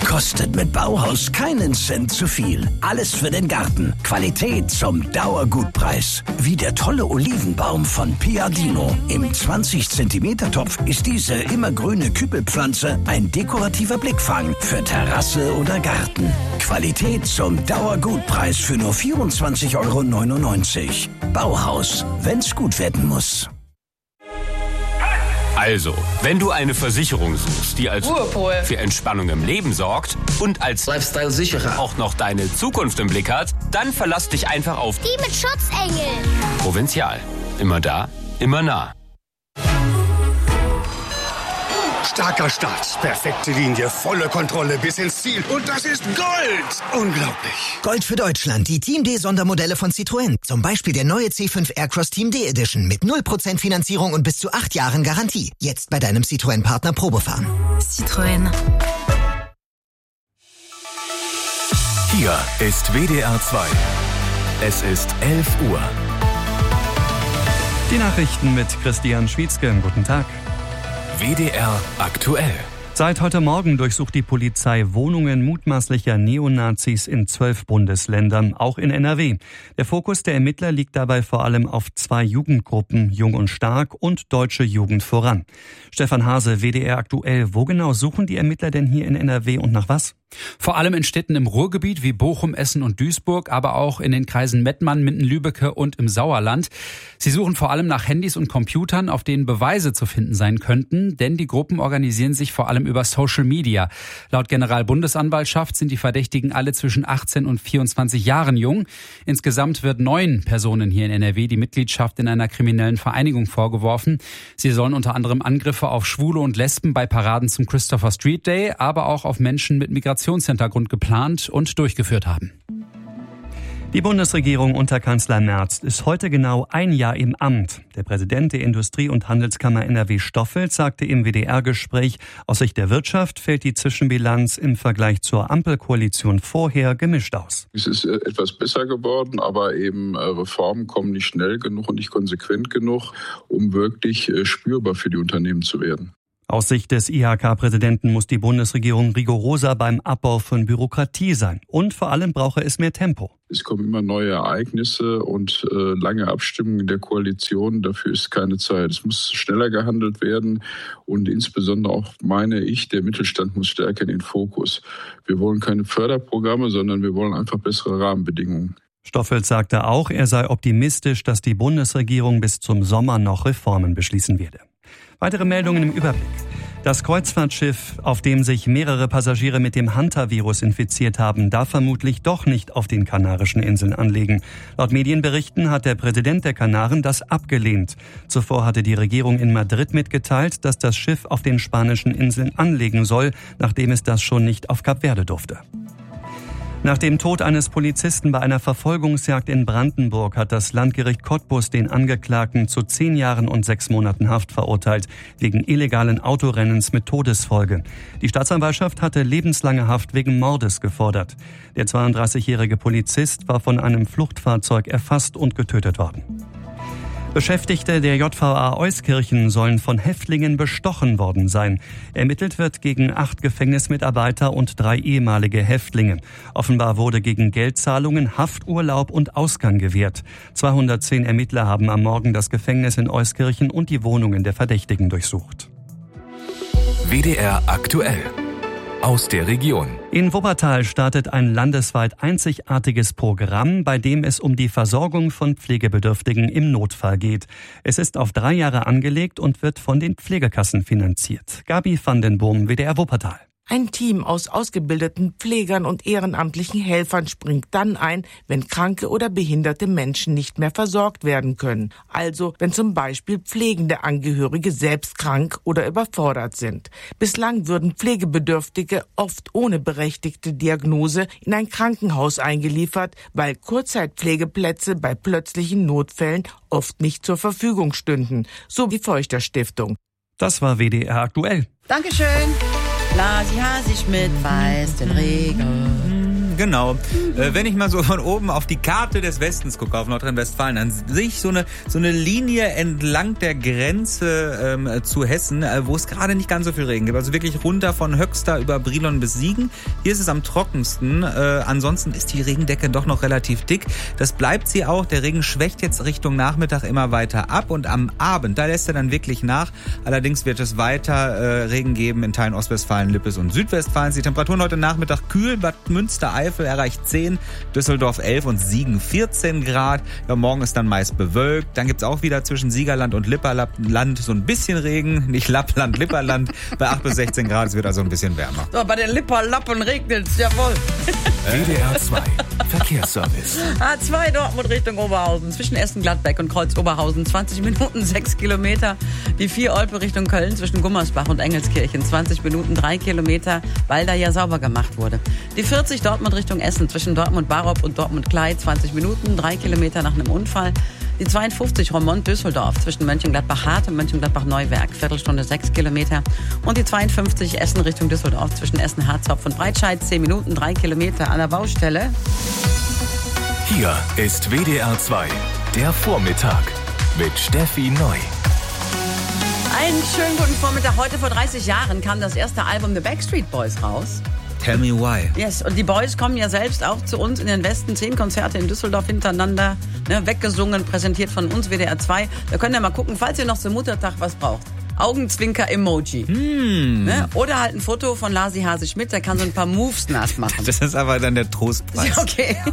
Kostet mit Bauhaus keinen Cent zu viel. Alles für den Garten. Qualität zum Dauergutpreis. Wie der tolle Olivenbaum von Piadino. Im 20 cm Topf ist diese immergrüne Kübelpflanze ein dekorativer Blickfang für Terrasse oder Garten. Qualität zum Dauergutpreis für nur 24,99 €. Bauhaus, wenn's gut werden muss. Also, wenn du eine Versicherung suchst, die als Ruhepol für Entspannung im Leben sorgt und als Lifestyle-Sicherer auch noch deine Zukunft im Blick hat, dann verlass dich einfach auf Die mit Schutzengel. Provinzial. Immer da, immer nah. Starker Start, perfekte Linie, volle Kontrolle bis ins Ziel. Und das ist Gold! Unglaublich. Gold für Deutschland, die Team D Sondermodelle von Citroën. Zum Beispiel der neue C5 Aircross Team D Edition mit 0% Finanzierung und bis zu 8 Jahren Garantie. Jetzt bei deinem Citroën-Partner Probefahren. Citroën. Hier ist WDR 2. Es ist 11 Uhr. Die Nachrichten mit Christian Schwietzke. Guten Tag. WDR aktuell. Seit heute Morgen durchsucht die Polizei Wohnungen mutmaßlicher Neonazis in 12 Bundesländern, auch in NRW. Der Fokus der Ermittler liegt dabei vor allem auf 2 Jugendgruppen, Jung und Stark und Deutsche Jugend voran. Stefan Hase, WDR aktuell. Wo genau suchen die Ermittler denn hier in NRW und nach was? Vor allem in Städten im Ruhrgebiet wie Bochum, Essen und Duisburg, aber auch in den Kreisen Mettmann, Minden-Lübbecke und im Sauerland. Sie suchen vor allem nach Handys und Computern, auf denen Beweise zu finden sein könnten, denn die Gruppen organisieren sich vor allem über Social Media. Laut Generalbundesanwaltschaft sind die Verdächtigen alle zwischen 18 und 24 Jahren jung. Insgesamt wird 9 Personen hier in NRW die Mitgliedschaft in einer kriminellen Vereinigung vorgeworfen. Sie sollen unter anderem Angriffe auf Schwule und Lesben bei Paraden zum Christopher Street Day, aber auch auf Menschen mit Migrationshintergrund geplant und durchgeführt haben. Die Bundesregierung unter Kanzler Merz ist heute genau 1 Jahr im Amt. Der Präsident der Industrie- und Handelskammer NRW Stoffelt sagte im WDR-Gespräch, aus Sicht der Wirtschaft fällt die Zwischenbilanz im Vergleich zur Ampelkoalition vorher gemischt aus. Es ist etwas besser geworden, aber eben Reformen kommen nicht schnell genug und nicht konsequent genug, um wirklich spürbar für die Unternehmen zu werden. Aus Sicht des IHK-Präsidenten muss die Bundesregierung rigoroser beim Abbau von Bürokratie sein. Und vor allem brauche es mehr Tempo. Es kommen immer neue Ereignisse und lange Abstimmungen der Koalition. Dafür ist keine Zeit. Es muss schneller gehandelt werden. Und insbesondere auch, meine ich, der Mittelstand muss stärker in den Fokus. Wir wollen keine Förderprogramme, sondern wir wollen einfach bessere Rahmenbedingungen. Stoffelt sagte auch, er sei optimistisch, dass die Bundesregierung bis zum Sommer noch Reformen beschließen werde. Weitere Meldungen im Überblick. Das Kreuzfahrtschiff, auf dem sich mehrere Passagiere mit dem Hanta-Virus infiziert haben, darf vermutlich doch nicht auf den Kanarischen Inseln anlegen. Laut Medienberichten hat der Präsident der Kanaren das abgelehnt. Zuvor hatte die Regierung in Madrid mitgeteilt, dass das Schiff auf den spanischen Inseln anlegen soll, nachdem es das schon nicht auf Kap Verde durfte. Nach dem Tod eines Polizisten bei einer Verfolgungsjagd in Brandenburg hat das Landgericht Cottbus den Angeklagten zu 10 Jahren und 6 Monaten Haft verurteilt, wegen illegalen Autorennens mit Todesfolge. Die Staatsanwaltschaft hatte lebenslange Haft wegen Mordes gefordert. Der 32-jährige Polizist war von einem Fluchtfahrzeug erfasst und getötet worden. Beschäftigte der JVA Euskirchen sollen von Häftlingen bestochen worden sein. Ermittelt wird gegen 8 Gefängnismitarbeiter und 3 ehemalige Häftlinge. Offenbar wurde gegen Geldzahlungen Hafturlaub und Ausgang gewährt. 210 Ermittler haben am Morgen das Gefängnis in Euskirchen und die Wohnungen der Verdächtigen durchsucht. WDR aktuell. Aus der Region. In Wuppertal startet ein landesweit einzigartiges Programm, bei dem es um die Versorgung von Pflegebedürftigen im Notfall geht. Es ist auf 3 Jahre angelegt und wird von den Pflegekassen finanziert. Gabi van den Boom, WDR Wuppertal. Ein Team aus ausgebildeten Pflegern und ehrenamtlichen Helfern springt dann ein, wenn kranke oder behinderte Menschen nicht mehr versorgt werden können. Also, wenn zum Beispiel pflegende Angehörige selbst krank oder überfordert sind. Bislang würden Pflegebedürftige oft ohne berechtigte Diagnose in ein Krankenhaus eingeliefert, weil Kurzzeitpflegeplätze bei plötzlichen Notfällen oft nicht zur Verfügung stünden, so die Feuchter Stiftung. Das war WDR aktuell. Dankeschön. Blasi hasig mit weiß den Regen. Genau. Wenn ich mal so von oben auf die Karte des Westens gucke, auf Nordrhein-Westfalen, dann sehe ich so eine Linie entlang der Grenze zu Hessen, wo es gerade nicht ganz so viel Regen gibt. Also wirklich runter von Höxter über Brilon bis Siegen. Hier ist es am trockensten. Ansonsten ist die Regendecke doch noch relativ dick. Das bleibt sie auch. Der Regen schwächt jetzt Richtung Nachmittag immer weiter ab und am Abend, da lässt er dann wirklich nach. Allerdings wird es weiter Regen geben in Teilen Ostwestfalen, Lippes und Südwestfalens. Die Temperaturen heute Nachmittag kühl. Bad Münstereifel erreicht 10, Düsseldorf 11 und Siegen 14 Grad. Ja, morgen ist dann meist bewölkt. Dann gibt's auch wieder zwischen Siegerland und Lipperland so ein bisschen Regen. Nicht Lappland, Lipperland. Bei 8 bis 16 Grad. Es wird also ein bisschen wärmer. So, bei den Lipperlappen regnet's, jawohl. WDR 2 Verkehrsservice. A2 Dortmund Richtung Oberhausen. Zwischen Essen-Gladbeck und Kreuz-Oberhausen. 20 Minuten, 6 Kilometer. Die 4 Olpe Richtung Köln zwischen Gummersbach und Engelskirchen. 20 Minuten, 3 Kilometer, weil da ja sauber gemacht wurde. Die 40 Dortmund Richtung Essen. Zwischen Dortmund-Barop und Dortmund-Klei. 20 Minuten, 3 Kilometer nach einem Unfall. Die 52 Roermond-Düsseldorf zwischen Mönchengladbach-Hart und Mönchengladbach-Neuwerk. Viertelstunde, 6 Kilometer. Und die 52 Essen Richtung Düsseldorf zwischen Essen-Harzopf und Breitscheid. 10 Minuten, 3 Kilometer an der Baustelle. Hier ist WDR 2, der Vormittag mit Steffi Neu. Einen schönen guten Vormittag. Heute vor 30 Jahren kam das erste Album The Backstreet Boys raus. Tell me why. Yes, und die Boys kommen ja selbst auch zu uns in den Westen. 10 Konzerte in Düsseldorf hintereinander, weggesungen, präsentiert von uns, WDR 2. Da könnt ihr mal gucken, falls ihr noch zum Muttertag was braucht. Augenzwinker-Emoji. Oder halt ein Foto von Lasi Hase Schmidt, der kann so ein paar Moves nachmachen. Das ist aber dann der Trostpreis. Okay.